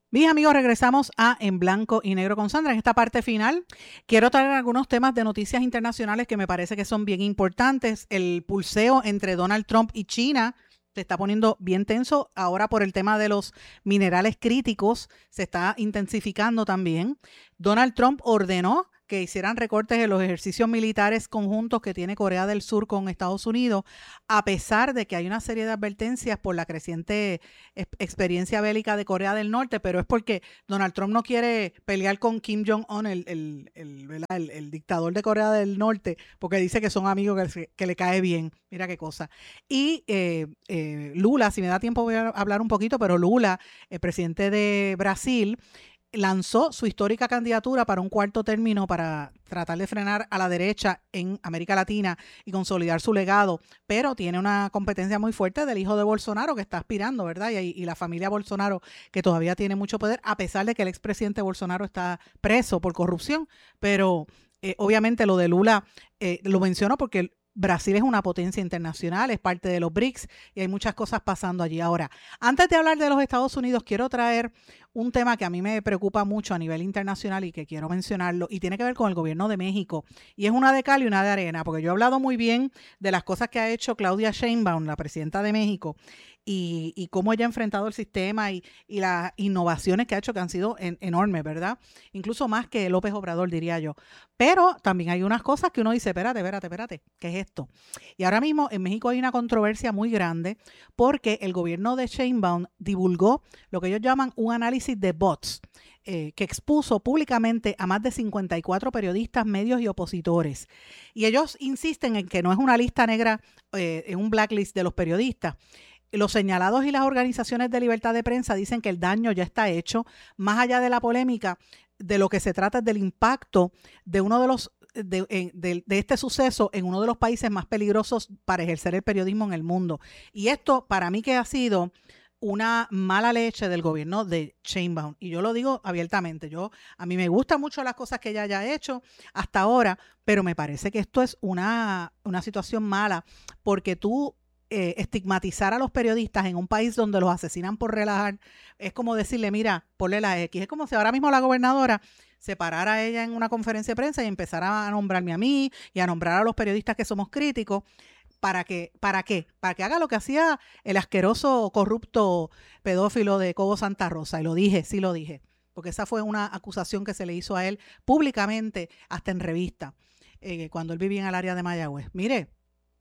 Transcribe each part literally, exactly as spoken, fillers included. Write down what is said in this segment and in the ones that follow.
Mis amigos, regresamos a En Blanco y Negro con Sandra. En esta parte final quiero traer algunos temas de noticias internacionales que me parece que son bien importantes. El pulseo entre Donald Trump y China se está poniendo bien tenso. Ahora por el tema de los minerales críticos se está intensificando también. Donald Trump ordenó que hicieran recortes en los ejercicios militares conjuntos que tiene Corea del Sur con Estados Unidos, a pesar de que hay una serie de advertencias por la creciente experiencia bélica de Corea del Norte, pero es porque Donald Trump no quiere pelear con Kim Jong-un, el, el, el, el, el dictador de Corea del Norte, porque dice que son amigos que, que le cae bien. Mira qué cosa. Y eh, eh, Lula, si me da tiempo voy a hablar un poquito, pero Lula, el presidente de Brasil, lanzó su histórica candidatura para un cuarto término para tratar de frenar a la derecha en América Latina y consolidar su legado, pero tiene una competencia muy fuerte del hijo de Bolsonaro que está aspirando, ¿verdad? Y, y la familia Bolsonaro que todavía tiene mucho poder, a pesar de que el expresidente Bolsonaro está preso por corrupción, pero eh, obviamente lo de Lula eh, lo menciono porque Brasil es una potencia internacional, es parte de los B R I C S y hay muchas cosas pasando allí. Ahora, antes de hablar de los Estados Unidos, quiero traer un tema que a mí me preocupa mucho a nivel internacional y que quiero mencionarlo, y tiene que ver con el gobierno de México. Y es una de cal y una de arena, porque yo he hablado muy bien de las cosas que ha hecho Claudia Sheinbaum, la presidenta de México, y, y cómo ella ha enfrentado el sistema y, y las innovaciones que ha hecho que han sido en, enormes, ¿verdad? Incluso más que López Obrador, diría yo. Pero también hay unas cosas que uno dice, espérate, espérate, espérate, ¿qué es esto? Y ahora mismo en México hay una controversia muy grande porque el gobierno de Sheinbaum divulgó lo que ellos llaman un análisis de bots, eh, que expuso públicamente a más de cincuenta y cuatro periodistas, medios y opositores. Y ellos insisten en que no es una lista negra, eh, es un blacklist de los periodistas. Los señalados y las organizaciones de libertad de prensa dicen que el daño ya está hecho. Más allá de la polémica, de lo que se trata es del impacto de uno de los de, de, de este suceso en uno de los países más peligrosos para ejercer el periodismo en el mundo. Y esto para mí que ha sido una mala leche del gobierno de Sheinbaum. Y yo lo digo abiertamente. Yo, a mí me gustan mucho las cosas que ella haya hecho hasta ahora, pero me parece que esto es una, una situación mala porque tú Eh, estigmatizar a los periodistas en un país donde los asesinan por relajar, es como decirle, mira, ponle la X. Es como si ahora mismo la gobernadora se parara a ella en una conferencia de prensa y empezara a nombrarme a mí y a nombrar a los periodistas que somos críticos. ¿Para qué? ¿Para qué? Para que haga lo que hacía el asqueroso, corrupto pedófilo de Cobo Santa Rosa. Y lo dije, sí lo dije, porque esa fue una acusación que se le hizo a él públicamente, hasta en revista, eh, cuando él vivía en el área de Mayagüez. Mire,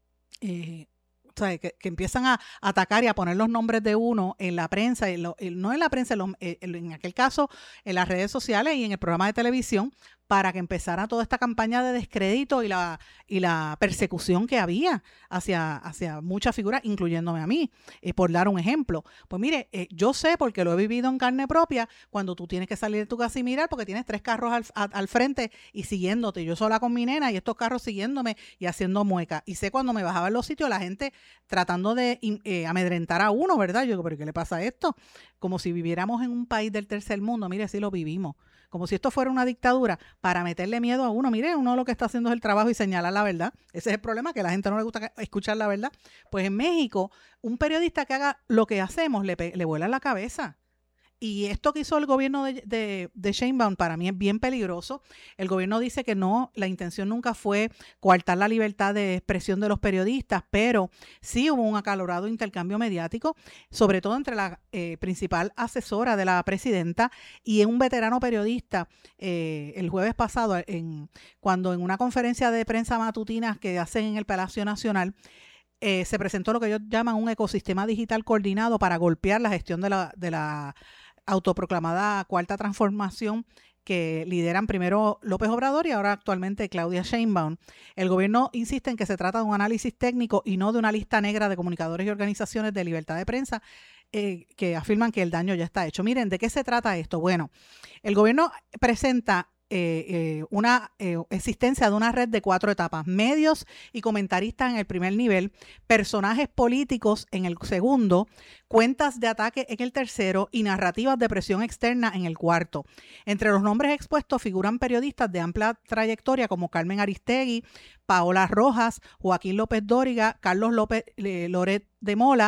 eh, o sea, que, que empiezan a atacar y a poner los nombres de uno en la prensa, en lo, en, no en la prensa, en, lo, en, en aquel caso en las redes sociales y en el programa de televisión, para que empezara toda esta campaña de descrédito y la, y la persecución que había hacia, hacia muchas figuras, incluyéndome a mí, eh, por dar un ejemplo. Pues mire, eh, yo sé, porque lo he vivido en carne propia, cuando tú tienes que salir de tu casa y mirar, porque tienes tres carros al, a, al frente y siguiéndote. Yo sola con mi nena y estos carros siguiéndome y haciendo muecas. Y sé cuando me bajaba en los sitios, la gente tratando de eh, amedrentar a uno, ¿verdad? Yo digo, ¿pero qué le pasa a esto? Como si viviéramos en un país del tercer mundo. Mire, así lo vivimos. Como si esto fuera una dictadura, para meterle miedo a uno. Mire, uno lo que está haciendo es el trabajo y señalar la verdad. Ese es el problema, que a la gente no le gusta escuchar la verdad. Pues en México, un periodista que haga lo que hacemos, le, le vuela la cabeza. Y esto que hizo el gobierno de, de, de Sheinbaum para mí es bien peligroso. El gobierno dice que no, la intención nunca fue coartar la libertad de expresión de los periodistas, pero sí hubo un acalorado intercambio mediático, sobre todo entre la eh, principal asesora de la presidenta y un veterano periodista eh, el jueves pasado, en, cuando en una conferencia de prensa matutina que hacen en el Palacio Nacional, Eh, se presentó lo que ellos llaman un ecosistema digital coordinado para golpear la gestión de la, de la autoproclamada cuarta transformación que lideran primero López Obrador y ahora actualmente Claudia Sheinbaum. El gobierno insiste en que se trata de un análisis técnico y no de una lista negra de comunicadores y organizaciones de libertad de prensa eh, que afirman que el daño ya está hecho. Miren, ¿de qué se trata esto? Bueno, el gobierno presenta Eh, eh, una eh, existencia de una red de cuatro etapas: medios y comentaristas en el primer nivel, personajes políticos en el segundo, cuentas de ataque en el tercero y narrativas de presión externa en el cuarto. Entre los nombres expuestos figuran periodistas de amplia trayectoria como Carmen Aristegui, Paola Rojas, Joaquín López Dóriga, Carlos López eh, Loret de Mola,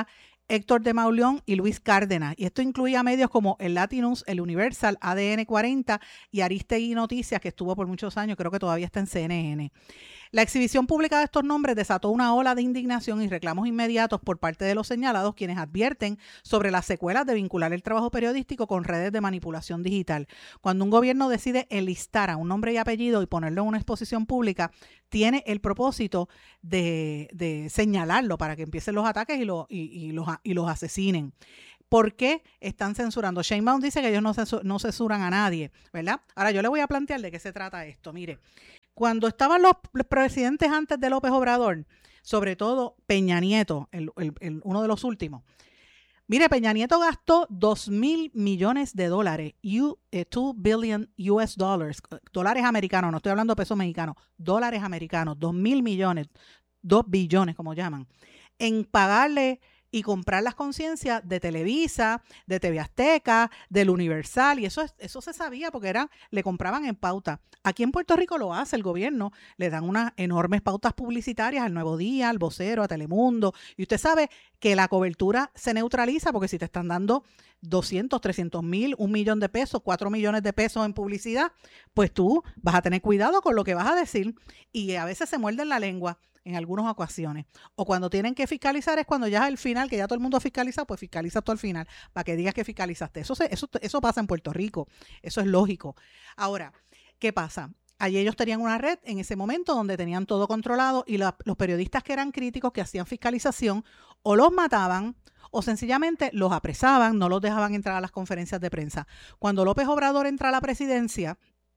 Héctor de Mauleón y Luis Cárdenas. Y esto incluía medios como el Latinus, el Universal, A D N cuarenta y Aristegui Noticias, que estuvo por muchos años, creo que todavía está en C N N. La exhibición pública de estos nombres desató una ola de indignación y reclamos inmediatos por parte de los señalados, quienes advierten sobre las secuelas de vincular el trabajo periodístico con redes de manipulación digital. Cuando un gobierno decide enlistar a un nombre y apellido y ponerlo en una exposición pública, tiene el propósito de, de señalarlo para que empiecen los ataques y, lo, y, y, los, y los asesinen. ¿Por qué están censurando? Sheinbaum dice que ellos no, censur, no censuran a nadie, ¿verdad? Ahora yo le voy a plantear de qué se trata esto. Mire, cuando estaban los presidentes antes de López Obrador, sobre todo Peña Nieto, el, el, el, uno de los últimos, mire, Peña Nieto gastó dos mil millones de dólares, dos billion U S dollars, dólares americanos, no estoy hablando de pesos mexicanos, dólares americanos, dos mil millones, dos billones, como llaman, en pagarle y comprar las conciencias de Televisa, de T V Azteca, del Universal, y eso, es, eso se sabía porque era, le compraban en pauta. Aquí en Puerto Rico lo hace el gobierno, le dan unas enormes pautas publicitarias al Nuevo Día, al Vocero, a Telemundo, y usted sabe que la cobertura se neutraliza porque si te están dando doscientos, trescientos mil, un millón de pesos, cuatro millones de pesos en publicidad, pues tú vas a tener cuidado con lo que vas a decir y a veces se muerden la lengua en algunas ocasiones. O cuando tienen que fiscalizar es cuando ya es el final, que ya todo el mundo fiscaliza, pues fiscaliza tú al final para que digas que fiscalizaste. Eso, se, eso, eso pasa en Puerto Rico, eso es lógico. Ahora, ¿qué pasa? Allí ellos tenían una red en ese momento donde tenían todo controlado y la, los periodistas que eran críticos, que hacían fiscalización, o los mataban o sencillamente los apresaban, no los dejaban entrar a las conferencias de prensa. Cuando López Obrador entra a la presidencia,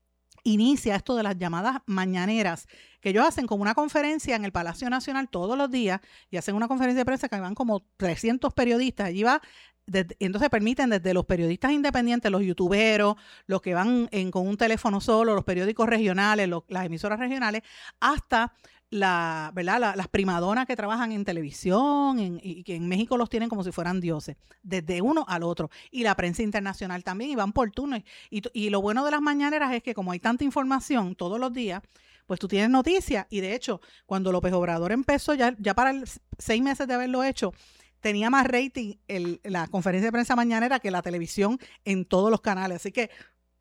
inicia esto de las llamadas mañaneras, que ellos hacen como una conferencia en el Palacio Nacional todos los días y hacen una conferencia de prensa que van como trescientos periodistas. Allí va, desde, entonces permiten desde los periodistas independientes, los youtuberos, los que van en, con un teléfono solo, los periódicos regionales, los, las emisoras regionales, hasta la, ¿verdad? La, las primadonas que trabajan en televisión en, y que en México los tienen como si fueran dioses, desde uno al otro. Y la prensa internacional también, y van por turnos. Y, y lo bueno de las mañaneras es que como hay tanta información todos los días, pues tú tienes noticias. Y de hecho, cuando López Obrador empezó, ya, ya para el, seis meses de haberlo hecho, tenía más rating el, la conferencia de prensa mañanera que la televisión en todos los canales. Así que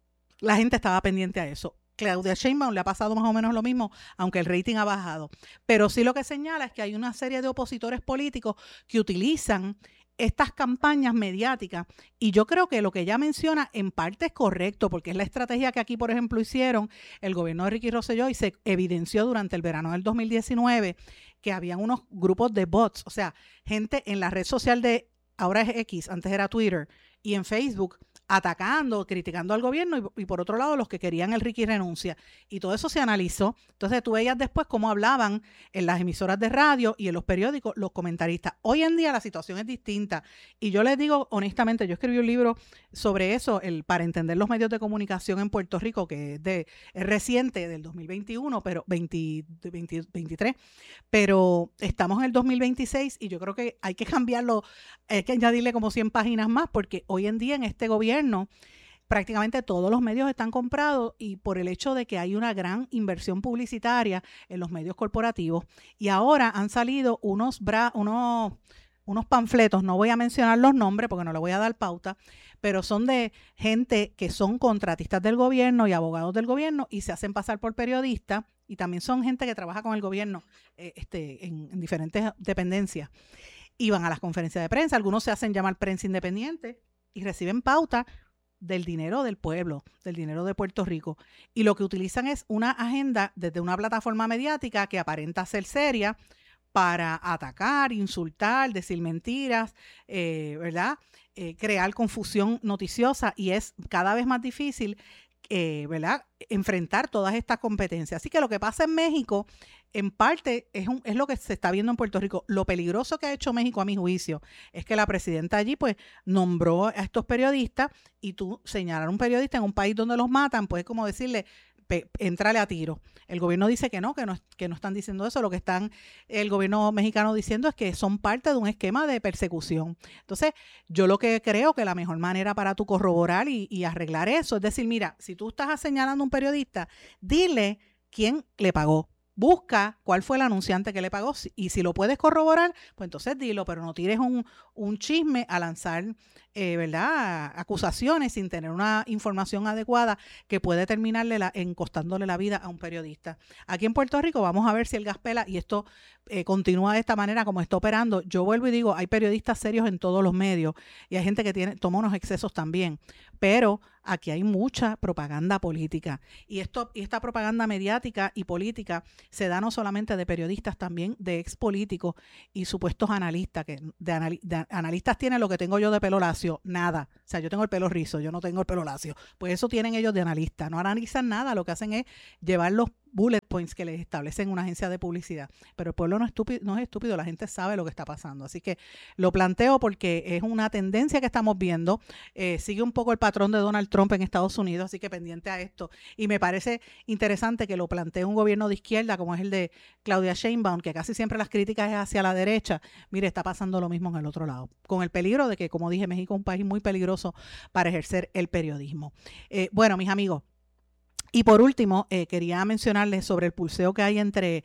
la gente estaba pendiente a eso. Claudia Sheinbaum le ha pasado más o menos lo mismo, aunque el rating ha bajado. Pero sí lo que señala es que hay una serie de opositores políticos que utilizan estas campañas mediáticas y yo creo que lo que ella menciona en parte es correcto porque es la estrategia que aquí, por ejemplo, hicieron el gobierno de Ricky Rosselló y se evidenció durante el verano del dos mil diecinueve que habían unos grupos de bots, o sea, gente en la red social de, ahora es X, antes era Twitter, y en Facebook, atacando, criticando al gobierno y, y por otro lado los que querían el Ricky renuncia. Y todo eso se analizó. Entonces tú veías después cómo hablaban en las emisoras de radio y en los periódicos los comentaristas. Hoy en día la situación es distinta y yo les digo honestamente, yo escribí un libro sobre eso, el para entender los medios de comunicación en Puerto Rico, que es, de, es reciente, del dos mil veintiuno, pero veinte, veinte, veintitrés, pero estamos en el dos mil veintiséis y yo creo que hay que cambiarlo, hay que añadirle como cien páginas más porque hoy en día en este gobierno prácticamente todos los medios están comprados y por el hecho de que hay una gran inversión publicitaria en los medios corporativos y ahora han salido unos, bra unos, unos panfletos, no voy a mencionar los nombres porque no le voy a dar pauta, pero son de gente que son contratistas del gobierno y abogados del gobierno y se hacen pasar por periodistas y también son gente que trabaja con el gobierno eh, este, en, en diferentes dependencias. Y van a las conferencias de prensa, algunos se hacen llamar prensa independiente y reciben pauta del dinero del pueblo, del dinero de Puerto Rico. Y lo que utilizan es una agenda desde una plataforma mediática que aparenta ser seria para atacar, insultar, decir mentiras, eh, ¿verdad? Eh, crear confusión noticiosa y es cada vez más difícil eh, ¿verdad? enfrentar todas estas competencias. Así que lo que pasa en México, en parte, es, un, es lo que se está viendo en Puerto Rico. Lo peligroso que ha hecho México, a mi juicio, es que la presidenta allí, pues, nombró a estos periodistas y tú señalar a un periodista en un país donde los matan, pues es como decirle, entrale a tiro. El gobierno dice que no, que no, que no están diciendo eso. Lo que están el gobierno mexicano diciendo es que son parte de un esquema de persecución. Entonces, yo lo que creo que la mejor manera para tú corroborar y, y arreglar eso es decir, mira, si tú estás señalando a un periodista, dile quién le pagó. busca cuál fue el anunciante que le pagó y si lo puedes corroborar, pues entonces dilo, pero no tires un, un chisme a lanzar, eh, ¿verdad?, acusaciones sin tener una información adecuada que puede terminarle la, en costándole la vida a un periodista. Aquí en Puerto Rico vamos a ver si el gas pela y esto eh, continúa de esta manera como está operando. Yo vuelvo y digo, hay periodistas serios en todos los medios y hay gente que tiene toma unos excesos también, pero aquí hay mucha propaganda política y esto y esta propaganda mediática y política se da no solamente de periodistas, también de ex políticos y supuestos analistas, que de, anal, de analistas tienen lo que tengo yo de pelo lacio, nada. O sea, yo tengo el pelo rizo, yo no tengo el pelo lacio. Pues eso tienen ellos de analistas, no analizan nada, lo que hacen es llevar los bullet points que les establecen una agencia de publicidad. Pero el pueblo no es estúpido, no es estúpido, la gente sabe lo que está pasando. Así que lo planteo porque es una tendencia que estamos viendo. Eh, sigue un poco el patrón de Donald Trump en Estados Unidos, así que pendiente a esto. Y me parece interesante que lo plantee un gobierno de izquierda como es el de Claudia Sheinbaum, que casi siempre las críticas es hacia la derecha. Mire, está pasando lo mismo en el otro lado, con el peligro de que, como dije, México es un país muy peligroso para ejercer el periodismo. Eh, bueno, mis amigos, y por último, eh, quería mencionarles sobre el pulseo que hay entre,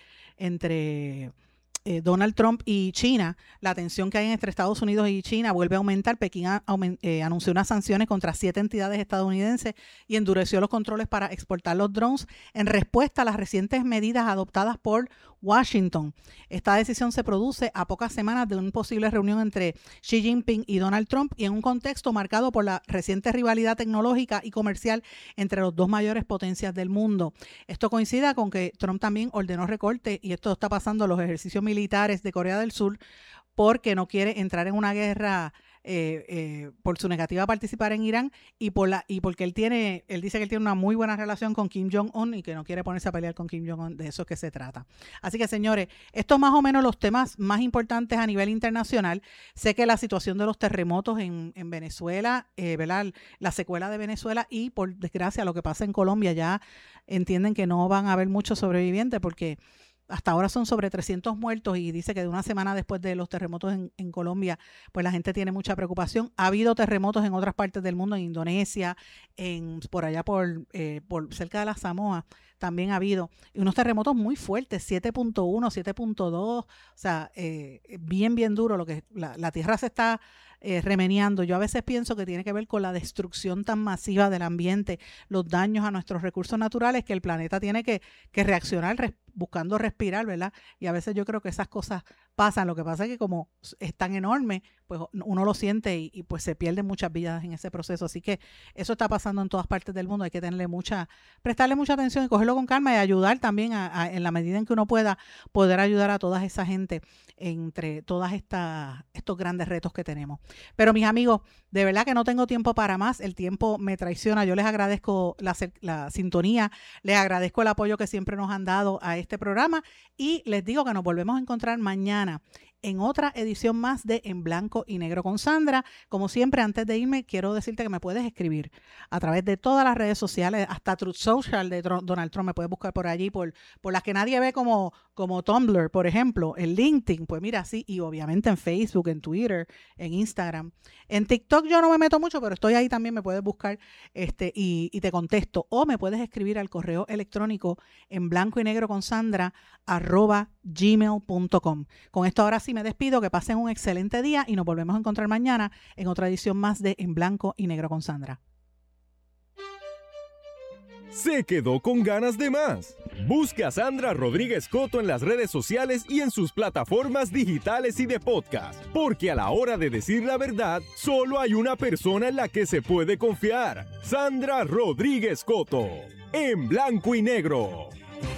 entre eh, Donald Trump y China. La tensión que hay entre Estados Unidos y China vuelve a aumentar. Pekín a, aument, eh, anunció unas sanciones contra siete entidades estadounidenses y endureció los controles para exportar los drones en respuesta a las recientes medidas adoptadas por Washington. Esta decisión se produce a pocas semanas de una posible reunión entre Xi Jinping y Donald Trump y en un contexto marcado por la reciente rivalidad tecnológica y comercial entre los dos mayores potencias del mundo. Esto coincide con que Trump también ordenó recorte, y esto está pasando en los ejercicios militares de Corea del Sur, porque no quiere entrar en una guerra Eh, eh, por su negativa a participar en Irán y por la y porque él tiene él dice que él tiene una muy buena relación con Kim Jong-un y que no quiere ponerse a pelear con Kim Jong-un. De eso es que se trata. Así que, señores, estos más o menos los temas más importantes a nivel internacional. Sé que la situación de los terremotos en, en Venezuela, eh, ¿verdad?, la secuela de Venezuela y, por desgracia, lo que pasa en Colombia, ya entienden que no van a haber muchos sobrevivientes porque hasta ahora son sobre trescientos muertos y dice que de una semana después de los terremotos en, en Colombia, pues la gente tiene mucha preocupación. Ha habido terremotos en otras partes del mundo, en Indonesia, en por allá por, eh, por cerca de la Samoa, también ha habido unos terremotos muy fuertes, siete punto uno, siete punto dos, o sea, eh, bien, bien duro. Lo que la, la tierra se está eh, remeneando. Yo a veces pienso que tiene que ver con la destrucción tan masiva del ambiente, los daños a nuestros recursos naturales, que el planeta tiene que, que reaccionar res, buscando respirar, ¿verdad? Y a veces yo creo que esas cosas pasan. Lo que pasa es que como es tan enorme, pues uno lo siente y, y pues se pierden muchas vidas en ese proceso. Así que eso está pasando en todas partes del mundo. Hay que tenerle mucha, prestarle mucha atención y cogerlo con calma y ayudar también a, a, en la medida en que uno pueda, poder ayudar a toda esa gente entre todas estas estos grandes retos que tenemos. Pero mis amigos, de verdad que no tengo tiempo para más. El tiempo me traiciona. Yo les agradezco la, la sintonía, les agradezco el apoyo que siempre nos han dado a este programa y les digo que nos volvemos a encontrar mañana en otra edición más de En Blanco y Negro con Sandra. Como siempre, antes de irme, quiero decirte que me puedes escribir a través de todas las redes sociales, hasta Truth Social de Donald Trump, me puedes buscar por allí, por, por las que nadie ve como, como Tumblr, por ejemplo, en LinkedIn, pues mira, sí, y obviamente en Facebook, en Twitter, en Instagram. En TikTok yo no me meto mucho, pero estoy ahí también, me puedes buscar este y, y te contesto. O me puedes escribir al correo electrónico en blanco y negro con Sandra arroba gmail punto com. Con esto ahora sí me despido, que pasen un excelente día y nos volvemos a encontrar mañana en otra edición más de En Blanco y Negro con Sandra. Se quedó con ganas de más. Busca a Sandra Rodríguez Coto en las redes sociales y en sus plataformas digitales y de podcast, porque a la hora de decir la verdad, solo hay una persona en la que se puede confiar: Sandra Rodríguez Coto, En Blanco y Negro.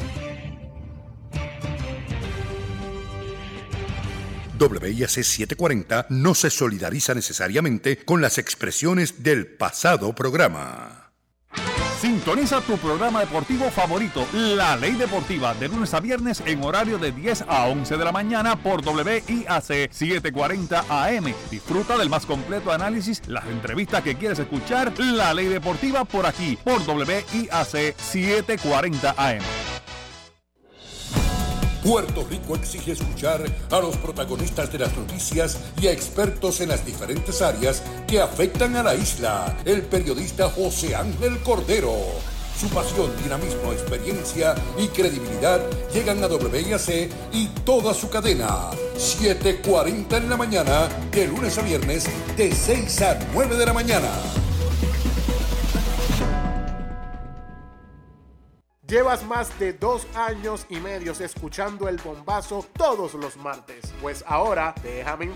W I A C setecientos cuarenta no se solidariza necesariamente con las expresiones del pasado programa. Sintoniza tu programa deportivo favorito, La Ley Deportiva, de lunes a viernes en horario de diez a once de la mañana por W I A C setecientos cuarenta A M. Disfruta del más completo análisis, las entrevistas que quieres escuchar. La Ley Deportiva por aquí, por W I A C setecientos cuarenta A M. Puerto Rico exige escuchar a los protagonistas de las noticias y a expertos en las diferentes áreas que afectan a la isla. El periodista José Ángel Cordero Su pasión, dinamismo, experiencia y credibilidad llegan a W I A C y toda su cadena. siete cuarenta en la mañana, de lunes a viernes, de seis a nueve de la mañana. Llevas más de dos años y medio escuchando El Bombazo todos los martes. Pues ahora, déjame